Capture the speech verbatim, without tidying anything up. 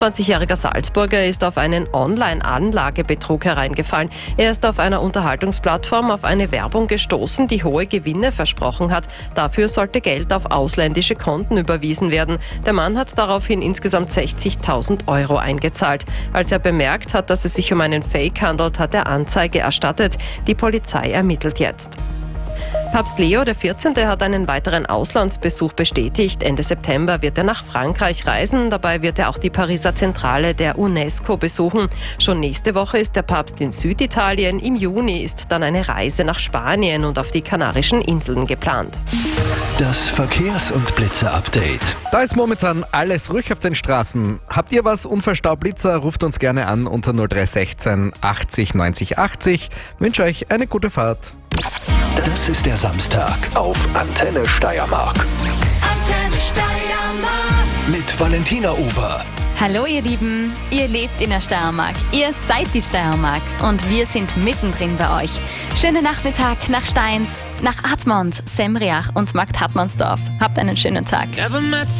zwanzigjähriger Salzburger ist auf einen Online-Anlagebetrug hereingefallen. Er ist auf einer Unterhaltungsplattform auf eine Werbung gestoßen, die hohe Gewinne versprochen hat. Dafür sollte Geld auf ausländische Konten überwiesen werden. Der Mann hat daraufhin insgesamt sechzigtausend Euro eingezahlt. Als er bemerkt hat, dass es sich um einen Fake handelt, hat er Anzeige erstattet. Die Polizei ermittelt jetzt. Papst Leo der vierzehnte hat einen weiteren Auslandsbesuch bestätigt. Ende September wird er nach Frankreich reisen. Dabei wird er auch die Pariser Zentrale der UNESCO besuchen. Schon nächste Woche ist der Papst in Süditalien. Im Juni ist dann eine Reise nach Spanien und auf die Kanarischen Inseln geplant. Das Verkehrs- und Blitzer-Update. Da ist momentan alles ruhig auf den Straßen. Habt ihr was? Unverstaublitzer, ruft uns gerne an unter null drei sechzehn achtzig neunzig achtzig. Wünsche euch eine gute Fahrt. Das ist der Samstag auf Antenne Steiermark. Antenne Steiermark. Mit Valentina Ober. Hallo ihr Lieben, ihr lebt in der Steiermark, ihr seid die Steiermark und wir sind mittendrin bei euch. Schönen Nachmittag nach Steins, nach Admont, Semriach und Markt Hartmannsdorf. Habt einen schönen Tag. Never met